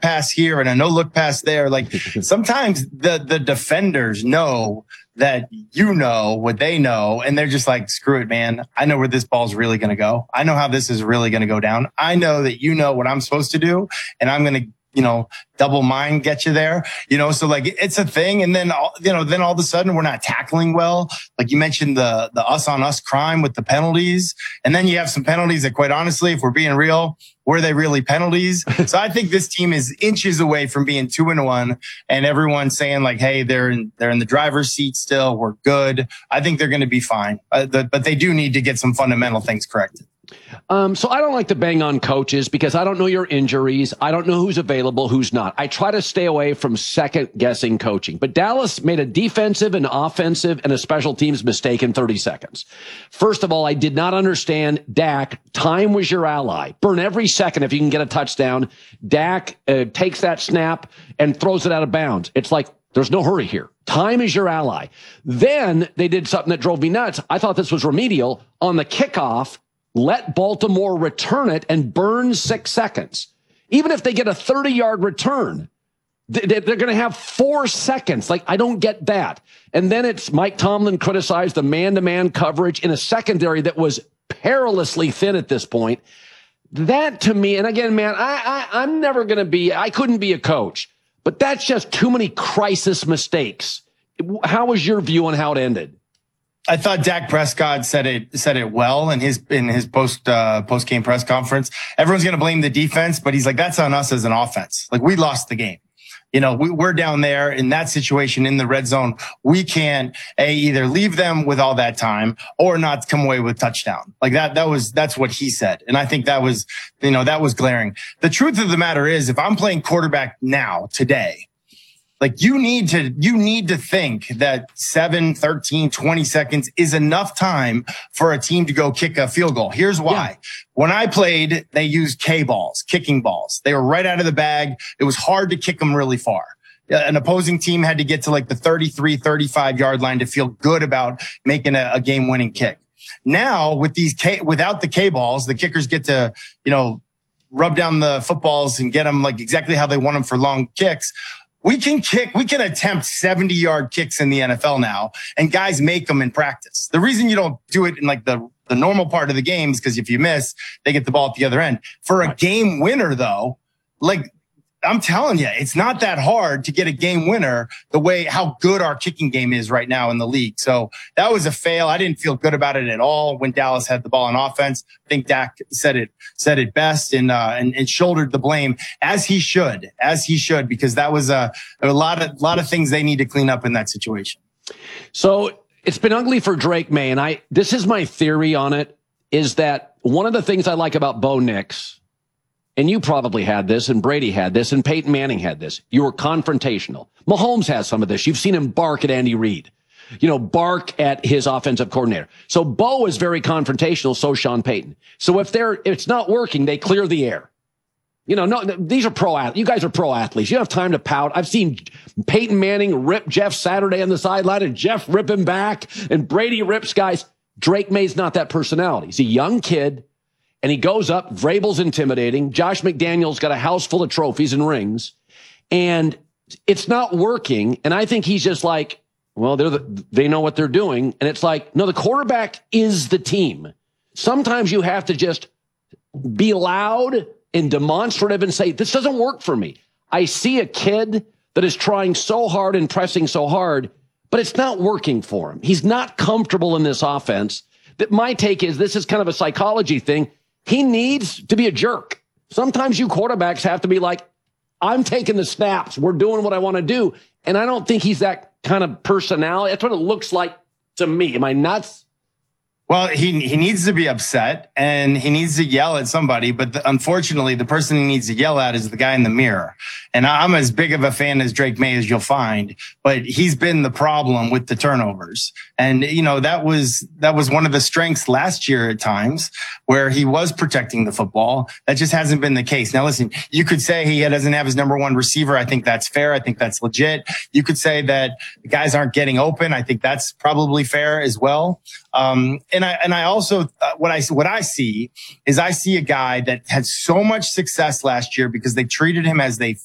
pass here and a no look pass there. Like sometimes the defenders know that you know what they know, and they're just like, screw it, man. I know where this ball's really going to go. I know how this is really going to go down. I know that you know what I'm supposed to do, and I'm going to, double mine get you there, so like it's a thing. And then, then all of a sudden we're not tackling well. Like you mentioned the us on us crime with the penalties. And then you have some penalties that, quite honestly, if we're being real, were they really penalties? So I think this team is inches away from being 2-1, and everyone's saying like, hey, they're in the driver's seat still. We're good. I think they're going to be fine. But they do need to get some fundamental things corrected. So I don't like to bang on coaches because I don't know your injuries. I don't know who's available, who's not. I try to stay away from second guessing coaching, but Dallas made a defensive and offensive and a special teams mistake in 30 seconds. First of all, I did not understand Dak. Time was your ally. Burn every second if you can get a touchdown. Dak takes that snap and throws it out of bounds. It's like, there's no hurry here. Time is your ally. Then they did something that drove me nuts. I thought this was remedial. On the kickoff, let Baltimore return it and burn 6 seconds. Even if they get a 30-yard return, they're going to have 4 seconds. Like, I don't get that. And then it's Mike Tomlin criticized the man-to-man coverage in a secondary that was perilously thin at this point. That to me, and again, man, I'm never going to be, I couldn't be a coach, but that's just too many crisis mistakes. How was your view on how it ended? I thought Dak Prescott said it well in his post game press conference. Everyone's going to blame the defense, but he's like, that's on us as an offense. Like, we lost the game. We're down there in that situation in the red zone. We can't either leave them with all that time or not come away with touchdown. Like that's what he said. And I think that was glaring. The truth of the matter is, if I'm playing quarterback now, today, like you need to think that 7, 13, 20 seconds is enough time for a team to go kick a field goal. Here's why. Yeah. When I played, they used K-balls, kicking balls. They were right out of the bag. It was hard to kick them really far. An opposing team had to get to like the 33, 35 yard line to feel good about making a game winning kick. Now with without the K-balls, the kickers get to, rub down the footballs and get them like exactly how they want them for long kicks. We can attempt 70-yard kicks in the NFL now, and guys make them in practice. The reason you don't do it in like the normal part of the game is because if you miss, they get the ball at the other end. For a game winner, though, like I'm telling you, it's not that hard to get a game winner the way how good our kicking game is right now in the league. So that was a fail. I didn't feel good about it at all when Dallas had the ball on offense. I think Dak said it best and shouldered the blame as he should, because that was a lot of things they need to clean up in that situation. So it's been ugly for Drake Maye, and this is my theory on it, is that one of the things I like about Bo Nix, and you probably had this, and Brady had this, and Peyton Manning had this. You were confrontational. Mahomes has some of this. You've seen him bark at Andy Reid, bark at his offensive coordinator. So Bo is very confrontational, so Sean Payton. So if it's not working, they clear the air. No, these are pro athletes. You guys are pro athletes. You don't have time to pout. I've seen Peyton Manning rip Jeff Saturday on the sideline, and Jeff rip him back, and Brady rips guys. Drake May's not that personality. He's a young kid. And he goes up, Vrabel's intimidating. Josh McDaniels got a house full of trophies and rings. And it's not working. And I think he's just like, well, they know what they're doing. And it's like, no, the quarterback is the team. Sometimes you have to just be loud and demonstrative and say, this doesn't work for me. I see a kid that is trying so hard and pressing so hard, but it's not working for him. He's not comfortable in this offense. That my take is this is kind of a psychology thing. He needs to be a jerk. Sometimes you quarterbacks have to be like, I'm taking the snaps. We're doing what I want to do. And I don't think he's that kind of personality. That's what it looks like to me. Am I nuts? Well, he needs to be upset and he needs to yell at somebody. But unfortunately, the person he needs to yell at is the guy in the mirror. And I'm as big of a fan as Drake Maye as you'll find, but he's been the problem with the turnovers. And, that was one of the strengths last year at times where he was protecting the football. That just hasn't been the case. Now, listen, you could say he doesn't have his number one receiver. I think that's fair. I think that's legit. You could say that the guys aren't getting open. I think that's probably fair as well. And I also, what I see is I see a guy that had so much success last year because they treated him as they